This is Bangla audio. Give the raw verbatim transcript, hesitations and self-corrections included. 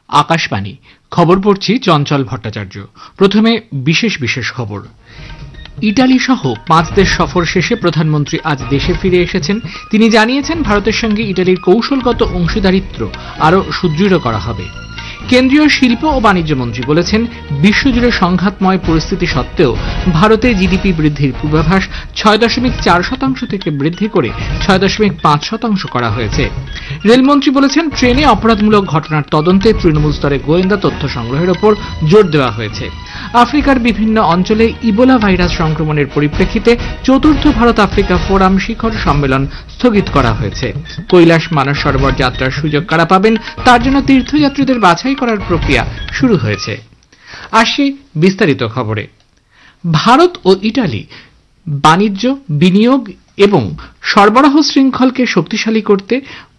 আকাশবাণী খবর পড়ছি চঞ্চল ভট্টাচার্য। প্রথমে বিশেষ বিশেষ খবর। ইটালি সহ পাঁচ দেশ সফর শেষে প্রধানমন্ত্রী আজ দেশে ফিরে এসেছেন। তিনি জানিয়েছেন, ভারতের সঙ্গে ইটালির কৌশলগত অংশীদারিত্ব আরও সুদৃঢ় করা হবে। কেন্দ্রীয় শিল্প ও বাণিজ্য মন্ত্রী বলেছেন, বিশ্বজুড়ে সংঘাতময় পরিস্থিতি সত্ত্বেও ভারতে জিডিপি বৃদ্ধির পূর্বাভাস ছয় দশমিক চার শতাংশ থেকে বৃদ্ধি করে ছয় দশমিক পাঁচ শতাংশ করা হয়েছে। রেলমন্ত্রী বলেছেন, ট্রেনে অপরাধমূলক ঘটনার তদন্তে তৃণমূল স্তরে গোয়েন্দা তথ্য সংগ্রহের ওপর জোর দেওয়া হয়েছে। আফ্রিকার বিভিন্ন অঞ্চলে ইবোলা ভাইরাস সংক্রমণের পরিপ্রেক্ষিতে চতুর্থ ভারত আফ্রিকা ফোরাম শিখর সম্মেলন স্থগিত করা হয়েছে। কৈলাস মানস সরোবর যাত্রার সুযোগ কারা পাবেন, তার জন্য তীর্থযাত্রীদের বাছাই করার প্রক্রিয়া শুরু হয়েছে। আসি বিস্তারিত খবরে। ভারত ও ইটালি বাণিজ্য, বিনিয়োগ এবং সরবরাহ শৃঙ্খলকে শক্তিশালী করতে